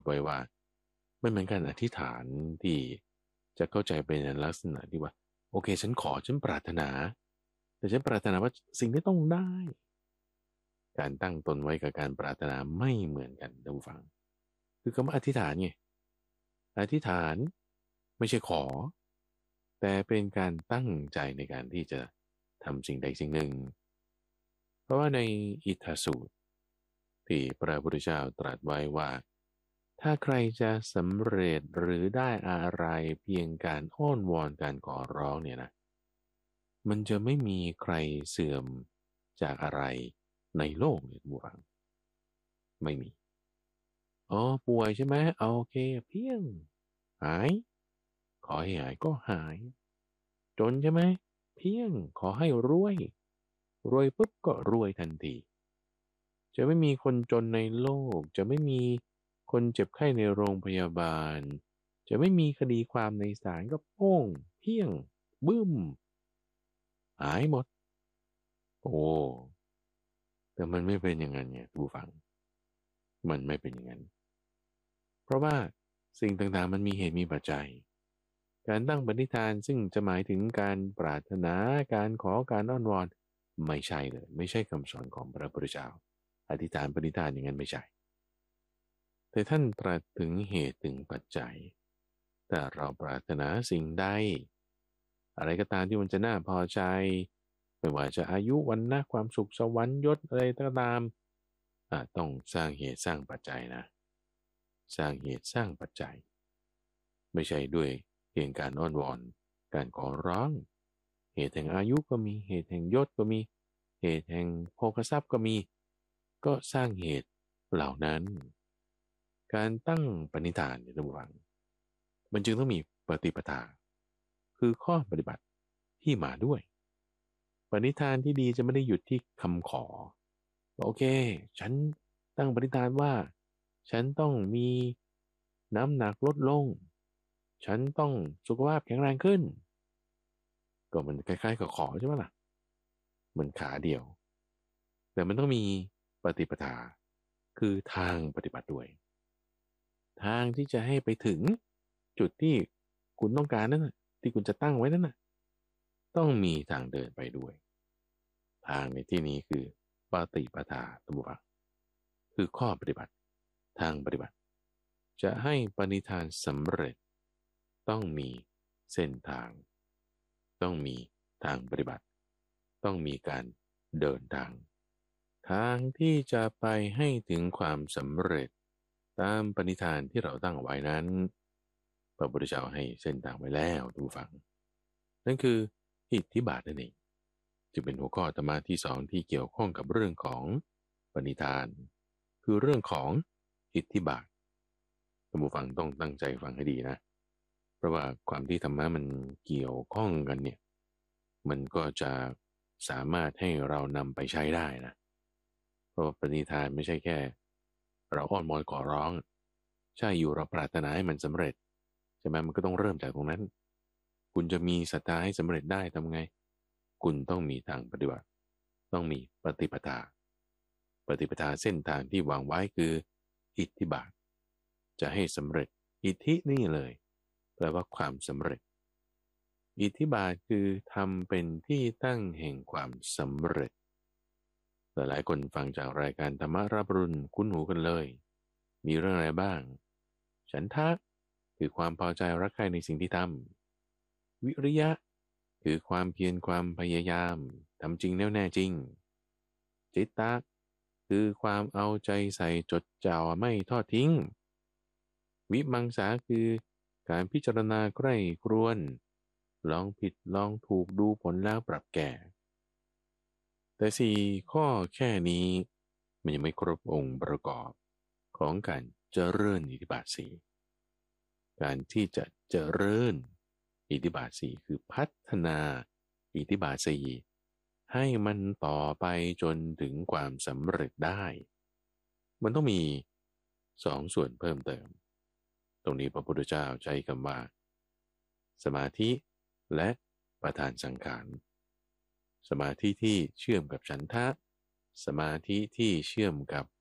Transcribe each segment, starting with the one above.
ไว้ว่ามันเหมือนการอธิษฐานที่จะเข้าใจเป็นลักษณะที่ว่าโอเคฉันขอฉันปรารถนาแต่ฉันปรารถนาว่าสิ่งที่ต้องได้การตั้งตนไว้กับการปรารถนาไม่เหมือนกันท่านผู้ฟังคือคำว่าอธิษฐานไงอธิษฐานไม่ใช่ขอแต่เป็นการตั้งใจในการที่จะทำสิ่งใดสิ่งหนึ่งเพราะว่าในอิทธสูตรที่พระพุทธเจ้าตรัสไว้ว่า ถ้าใครจะสำเร็จหรือได้อะไรเพียงการอ้อนวอนการขอร้องเนี่ยนะมันจะไม่มีใครเสื่อมจากอะไรในโลกเนี่ยทุกฝังไม่มีอ๋อป่วยใช่ไหมเอาโอเคเพียงหายขอให้หายก็หายจนใช่ไหมเพียงขอให้รวยรวยปุ๊บก็รวยทันทีจะไม่มีคนจนในโลกจะไม่มีคนเจ็บไข้ในโรงพยาบาลจะไม่มีคดีความในศาลก็โป้งเพียงบึ้มหายหมดโอ้แต่มันไม่เป็นอย่างนั้นเนี่ยผู้ฟังมันไม่เป็นอย่างนั้นเพราะว่าสิ่งต่างๆมันมีเหตุมีปัจจัยการตั้งปณิธานซึ่งจะหมายถึงการปรารถนาการขอการอ้อนวอนไม่ใช่เลยไม่ใช่คำสอนของพระพุทธเจ้าอธิษฐานปณิธานอย่างนั้นไม่ใช่ แต่ท่านตรัสถึงเหตุถึงปัจจัยแต่เราปรารถนาสิ่งใดอะไรก็ตามที่มันจะน่าพอใจไม่ว่าจะอายุวันนะความสุขสวรรค์ยศอะไรก็ตามต้องสร้างเหตุสร้างปัจจัยนะสร้างเหตุสร้างปัจจัยไม่ใช่ด้วยเพียงการอ้อนวอนการขอร้องเหตุแห่งอายุก็มีเหตุแห่งยศก็มีเหตุแห่งโภคทรัพย์ก็มีก็สร้างเหตุเหล่านั้น การตั้งปณิธานในระหว่างมันจึงต้องมีปฏิปทาคือข้อปฏิบัติที่มาด้วยปณิธานที่ดีจะไม่ได้หยุดที่คำขอโอเคฉันตั้งปณิธานว่าฉันต้องมีน้ำหนักลดลงฉันต้องสุขภาพแข็งแรงขึ้นก็มันคล้ายๆกับขอใช่ไหมล่ะเหมือนขาเดียวแต่มันต้องมีปฏิปทาคือทางปฏิบัติด้วย ทางที่จะให้ไปถึงจุดที่คุณต้องการนั่นน่ะที่คุณจะตั้งไว้นั่นน่ะต้องมีทางเดินไปด้วยทางในที่นี้คือปฏิปทาตัมบุกคือข้อปฏิบัติทางปฏิบัติจะให้ปณิธานสำเร็จต้องมีเส้นทางต้องมีทางปฏิบัติต้องมีการเดินทางทางที่จะไปให้ถึงความสำเร็จตามปณิธานที่เราตั้งไว้นั้นพระพุทธเจ้าให้เส้นทางไว้แล้วทุกฝังนั่นคืออิทธิบาทนั่นเองจึงเป็นหัวข้อธรรมะที่สองที่เกี่ยวข้องกับเรื่องของปณิธานคือเรื่องของอิทธิบาทท่านผู้ฟังต้องตั้งใจฟังให้ดีนะเพราะว่าความที่ธรรมะมันเกี่ยวข้องกันเนี่ยมันก็จะสามารถให้เรานำไปใช้ได้นะเพราะว่าปณิธานไม่ใช่แค่เราอ้อนวอนขอร้องใช่อยู่เราปรารถนาให้มันสำเร็จใช่ไหมมันก็ต้องเริ่มจากตรงนั้นคุณจะมีศรัทธาให้สำเร็จได้ทำไงคุณต้องมีทางปฏิบัติต้องมีปฏิปทาปฏิปทาเส้นทางที่วางไว้คืออิทธิบาทจะให้สำเร็จอิทธินี่เลยแปลว่าความสำเร็จอิทธิบาทคือทำเป็นที่ตั้งแห่งความสำเร็จหลายๆคนฟังจากรายการธรรมรับรุ่นคุ้นหูกันเลยมีเรื่องอะไรบ้างฉันทะคือความพอใจรักใคร่ในสิ่งที่ทำวิริยะคือความเพียรความพยายามทำจริงแน่วแน่จริงจิตตะคือความเอาใจใส่จดจ่อไม่ทอดทิ้งวิมังสาคือการพิจารณาใกล้ครวนลองผิดลองถูกดูผลแล้วปรับแก้แต่สี่ข้อแค่นี้มันยังไม่ครบองค์ประกอบของการเจริญอิทธิบาทสี่การที่จะเจริญอิทธิบาทสี่คือพัฒนาอิทธิบาทสี่ให้มันต่อไปจนถึงความสำเร็จได้มันต้องมีสองส่วนเพิ่มเติมตรงนี้พระพุทธเจ้าใช้คำว่าสมาธิและประธานสังขารสมาธิที่เชื่อมกับฉันทะสมาธิที่เชื่อมกับ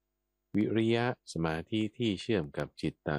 วิริยะสมาธิที่เชื่อมกับจิตต